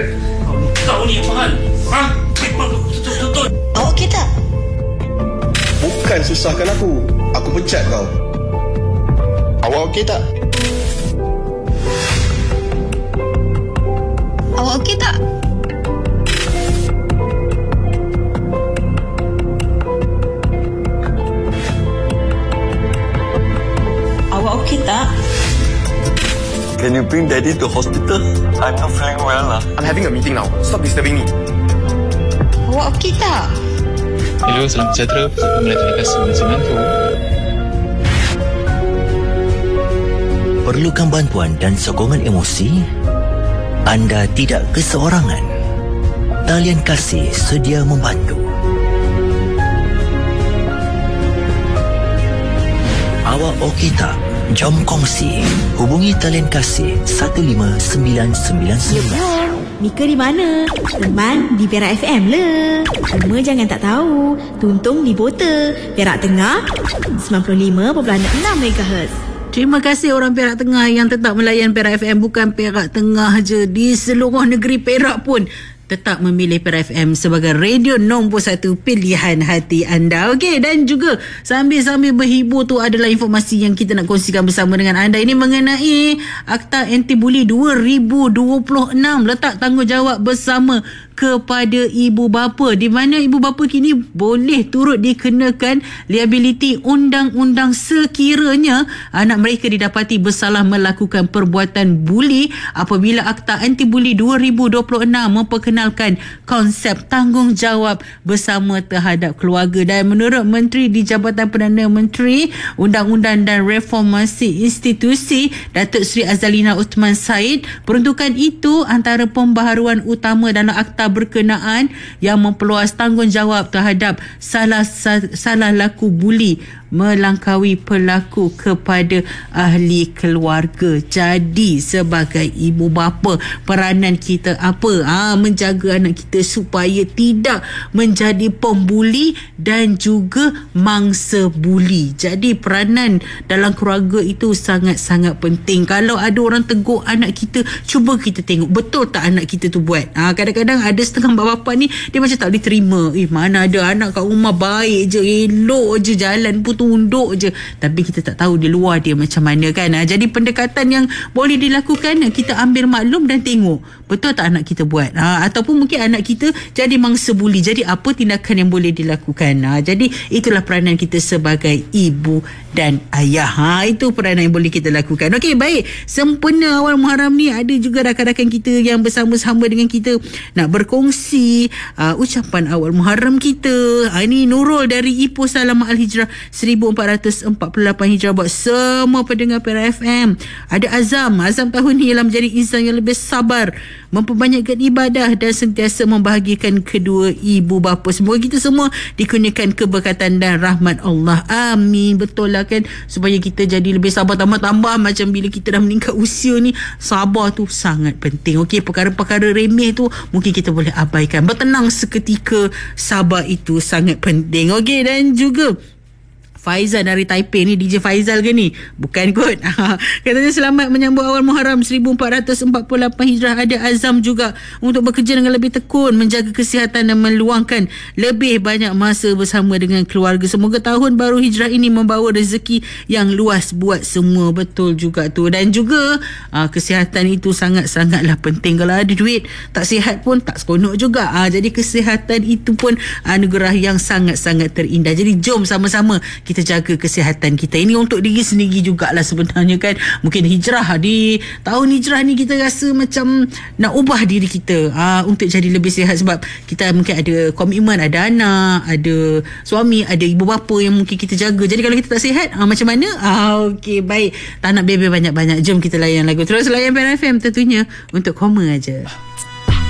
Kau ni apa hal? Ha? Betul. Awak okey tak? Bukan susahkan aku. Aku pecat kau. Awak okey tak? Awak okey tak? Awak okey tak? Can you bring Daddy to hospital? I'm not feeling well lah. I'm having a meeting now. Stop disturbing me. Awak okey tak? Hello, salam sejahtera. Saya Melati Kasih Menantu. Perlukan bantuan dan sokongan emosi? Anda tidak keseorangan. Talian Kasih sedia membantu. Awak okey tak? Jom kongsi. Hubungi Talian Kasih 15999. Mika di mana? Teman di Perak FM le. Cuma jangan tak tahu. Tuntung di Bota, Perak Tengah 95.6 MHz. Terima kasih orang Perak Tengah yang tetap melayan Perak FM. Bukan Perak Tengah je, di seluruh negeri Perak pun tetap memilih Perak FM sebagai radio nombor 1 pilihan hati anda. Okey, dan juga sambil-sambil berhibur tu adalah informasi yang kita nak kongsikan bersama dengan anda. Ini mengenai Akta Anti Buli 2026, letak tanggungjawab bersama kepada ibu bapa, di mana ibu bapa kini boleh turut dikenakan liabiliti undang-undang sekiranya anak mereka didapati bersalah melakukan perbuatan buli apabila Akta Anti Buli 2026 memperkenalkan konsep tanggungjawab bersama terhadap keluarga. Dan menurut Menteri di Jabatan Perdana Menteri Undang-Undang dan Reformasi Institusi, Datuk Seri Azalina Uthman Said, peruntukan itu antara pembaharuan utama dalam akta berkenaan yang memperluas tanggungjawab terhadap salah laku buli melangkaui pelaku kepada ahli keluarga. Jadi sebagai ibu bapa, peranan kita apa? Menjaga anak kita supaya tidak menjadi pembuli dan juga mangsa buli. Jadi peranan dalam keluarga itu sangat-sangat penting. Kalau ada orang tegur anak kita, cuba kita tengok betul tak anak kita tu buat. Kadang-kadang ada setengah bapa ni dia macam tak boleh terima. Mana ada anak kat rumah baik je, elok je, jalan pun tunduk je, tapi kita tak tahu di luar dia macam mana kan. Jadi pendekatan yang boleh dilakukan, kita ambil maklum dan tengok betul tak anak kita buat. Ataupun mungkin anak kita jadi mangsa buli, jadi apa tindakan yang boleh dilakukan. Jadi itulah peranan kita sebagai ibu dan ayah. Itu peranan yang boleh kita lakukan. Okey, baik, sempena awal Muharram ni ada juga rakan-rakan kita yang bersama-sama dengan kita nak berkongsi ucapan awal Muharram kita. Ini Nurul dari Ipoh Salamat Al-Hijrah 1448 Hijrah buat semua pendengar Perak FM. Ada Azam tahun ni ialah menjadi insan yang lebih sabar, memperbanyakkan ibadah dan sentiasa membahagiakan kedua ibu bapa. Semoga kita semua dikurniakan keberkatan dan rahmat Allah. Amin. Betul lah kan, supaya kita jadi lebih sabar tambah-tambah. Macam bila kita dah meningkat usia ni, sabar tu sangat penting. Okey, perkara-perkara remeh tu mungkin kita boleh abaikan. Bertenang seketika, sabar itu sangat penting. Okey, dan juga Faizal dari Taipei ni, DJ Faizal ke ni? Bukan kot. Katanya selamat menyambut awal Muharram 1448 Hijrah. Ada azam juga untuk bekerja dengan lebih tekun, menjaga kesihatan dan meluangkan lebih banyak masa bersama dengan keluarga. Semoga tahun baru Hijrah ini membawa rezeki yang luas buat semua. Betul juga tu. Dan juga kesihatan itu sangat-sangatlah penting. Kalau ada duit tak sihat pun tak seronok juga. Jadi kesihatan itu pun anugerah yang sangat-sangat terindah. Jadi jom sama-sama kita jaga kesihatan kita. Ini untuk diri sendiri jugalah sebenarnya kan. Mungkin hijrah, di tahun hijrah ni kita rasa macam nak ubah diri kita untuk jadi lebih sihat, sebab kita mungkin ada komitmen, ada anak, ada suami, ada ibu bapa yang mungkin kita jaga. Jadi kalau kita tak sihat, macam mana? Okey, baik, tak nak bebe banyak-banyak. Jom kita layan lagu. Terus layan Perak FM tentunya untuk koma aja.